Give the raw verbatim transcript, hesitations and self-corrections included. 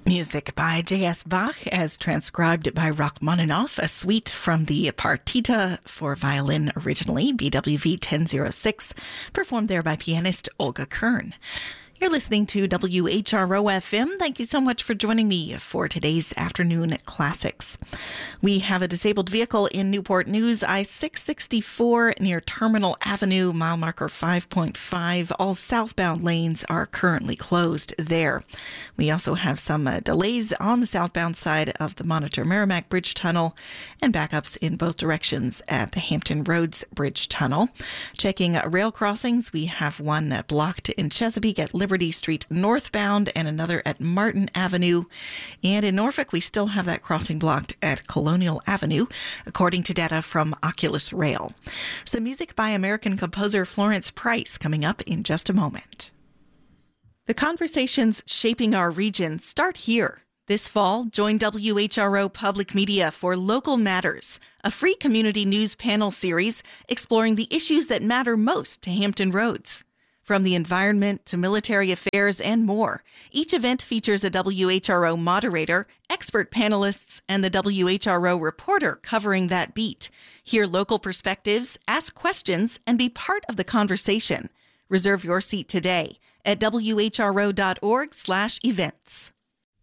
Music by J S. Bach as transcribed by Rachmaninoff, a suite from the Partita for violin originally, B W V ten oh six, performed there by pianist Olga Kern. You're listening to W H R O F M. Thank you so much for joining me for today's Afternoon Classics. We have a disabled vehicle in Newport News, I six sixty-four near Terminal Avenue, mile marker five point five. All southbound lanes are currently closed there. We also have some uh, delays on the southbound side of the Monitor Merrimack Bridge Tunnel and backups in both directions at the Hampton Roads Bridge Tunnel. Checking uh, rail crossings, we have one uh, blocked in Chesapeake at Liberty Street northbound and another at Martin Avenue. And in Norfolk, we still have that crossing blocked at Colonial Avenue, according to data from Oculus Rail. Some music by American composer Florence Price coming up in just a moment. The conversations shaping our region start here. This fall, join W H R O Public Media for Local Matters, a free community news panel series exploring the issues that matter most to Hampton Roads. From the environment to military affairs and more, each event features a W H R O moderator, expert panelists, and the W H R O reporter covering that beat. Hear local perspectives, ask questions, and be part of the conversation. Reserve your seat today at W H R O dot org slash events.